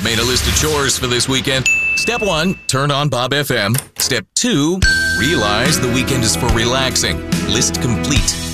Made a list of chores for this weekend. Step 1, turn on Bob FM. Step 2, realize the weekend is for relaxing. List complete.